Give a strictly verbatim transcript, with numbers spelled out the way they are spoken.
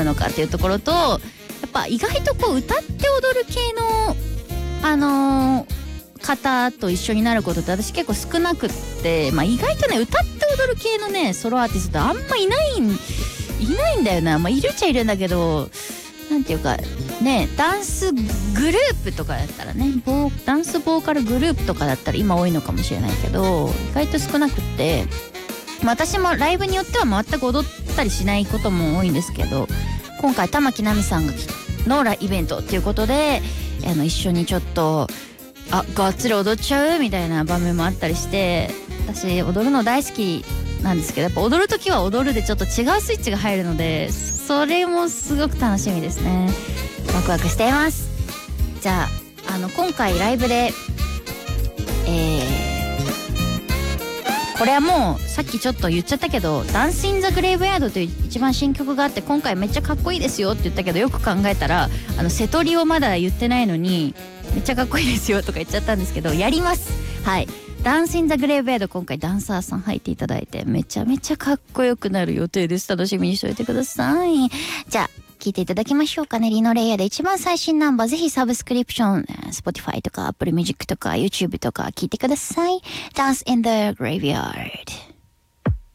のかっていうところと、やっぱ意外とこう歌って踊る系のあのー、方と一緒になることって私結構少なくって、まあ、意外とね歌って踊る系のねソロアーティストあんまいないんいないんだよな。まあいるっちゃいるんだけど、なんていうかね、ダンスグループとかだったらね、ボーダンスボーカルグループとかだったら今多いのかもしれないけど、意外と少なくって、まあ、私もライブによっては全く踊ったりしないことも多いんですけど、今回玉木奈美さんがのライベントっていうことで、あの一緒にちょっとあがっつり踊っちゃうみたいな場面もあったりして、私踊るの大好きなんですけど、やっぱ踊るときは踊るでちょっと違うスイッチが入るので、それもすごく楽しみですね。ワクワクしています。じゃあ、あの今回ライブで、えー、これはもうさっきちょっと言っちゃったけど、ダンスインザグレイブヤードという一番新曲があって、今回めっちゃかっこいいですよって言ったけど、よく考えたらあの瀬戸りをまだ言ってないのにめっちゃかっこいいですよとか言っちゃったんですけど、やります。はい、ダンスインザグレイブヤード、今回ダンサーさん入っていただいてめちゃめちゃかっこよくなる予定です。楽しみにしておいてください。じゃあ聞いていただきましょうかね。リノレイヤーで一番最新ナンバー、ぜひサブスクリプション Spotify とか Apple Music とか YouTube とか聞いてください。 Dance in the Graveyard。